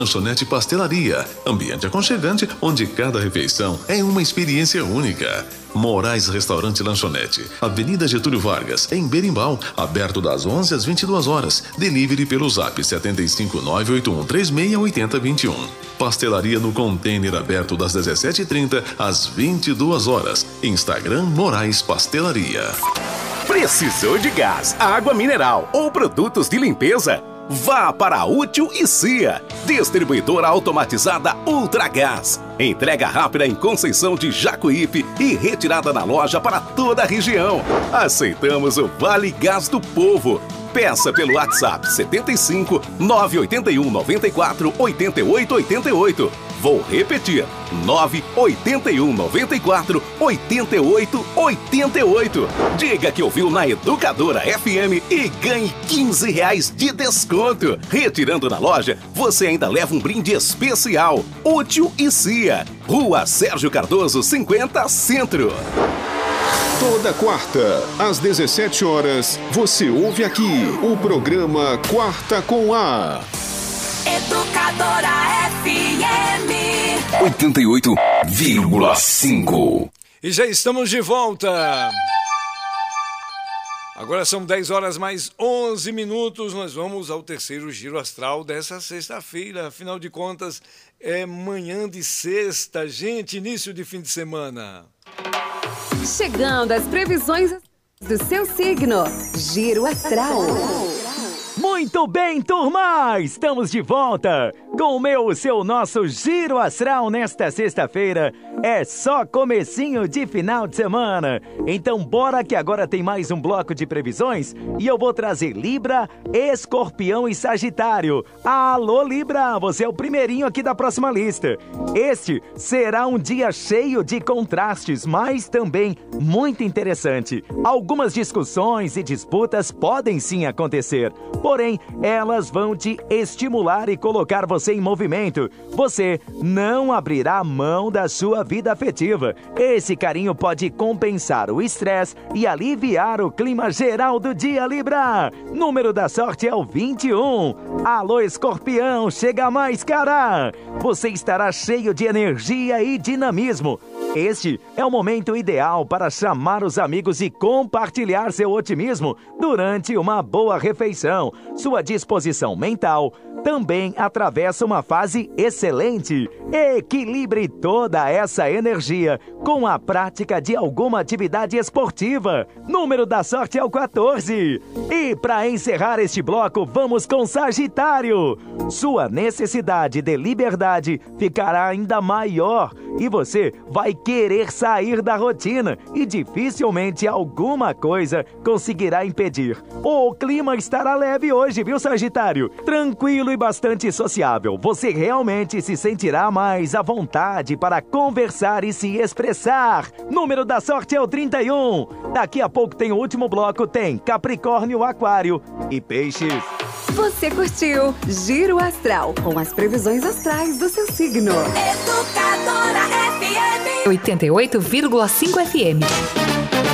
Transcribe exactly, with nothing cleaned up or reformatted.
Lanchonete Pastelaria, ambiente aconchegante onde cada refeição é uma experiência única. Moraes Restaurante Lanchonete, Avenida Getúlio Vargas, em Berimbau, aberto das onze às vinte e duas horas. Delivery pelo zap sete cinco nove oito um três seis oito zero dois um. Pastelaria no container aberto das dezessete e trinta às vinte e duas horas. Instagram Moraes Pastelaria. Precisou de gás, água mineral ou produtos de limpeza? Vá para a Útil e C I A, distribuidora automatizada Ultragás. Entrega rápida em Conceição de Jacuípe e retirada na loja para toda a região. Aceitamos o Vale Gás do Povo. Peça pelo WhatsApp setenta e cinco, nove oito um, nove quatro, oito oito oito oito. Vou repetir, nove oito um, nove quatro, oito oito oito oito. Diga que ouviu na Educadora F M e ganhe quinze reais de desconto. Retirando na loja, você ainda leva um brinde especial. Útil e C I A, Rua Sérgio Cardoso, cinquenta, Centro. Toda quarta, às dezessete horas, você ouve aqui o programa Quarta com A. Educadora F M oitenta e oito vírgula cinco. E já estamos de volta. Agora são dez horas mais onze minutos. Nós vamos ao terceiro giro astral dessa sexta-feira. Afinal de contas, é manhã de sexta, gente, início de fim de semana. Chegando as previsões do seu signo. Giro astral. Muito bem, turma! Estamos de volta com o meu, o seu, nosso Giro Astral nesta sexta-feira. É só comecinho de final de semana. Então bora que agora tem mais um bloco de previsões e eu vou trazer Libra, Escorpião e Sagitário. Alô, Libra! Você é o primeirinho aqui da próxima lista. Este será um dia cheio de contrastes, mas também muito interessante. Algumas discussões e disputas podem sim acontecer. Porém, elas vão te estimular e colocar você em movimento. Você não abrirá mão da sua vida afetiva. Esse carinho pode compensar o estresse e aliviar o clima geral do dia, Libra. Número da sorte é o vinte e um. Alô, Escorpião, chega mais, cara! Você estará cheio de energia e dinamismo. Este é o momento ideal para chamar os amigos e compartilhar seu otimismo durante uma boa refeição. Sua disposição mental também atravessa uma fase excelente. Equilibre toda essa energia com a prática de alguma atividade esportiva. Número da sorte é o quatorze. E para encerrar este bloco, vamos com Sagitário. Sua necessidade de liberdade ficará ainda maior e você vai querer sair da rotina e dificilmente alguma coisa conseguirá impedir. O clima estará leve hoje, viu, Sagitário? Tranquilo e bastante sociável. Você realmente se sentirá mais à vontade para conversar e se expressar. Número da sorte é o trinta e um. Daqui a pouco tem o último bloco, tem Capricórnio, Aquário e Peixes. Você curtiu Giro Astral com as previsões astrais do seu signo. Educadora F M oitenta e oito vírgula cinco F M.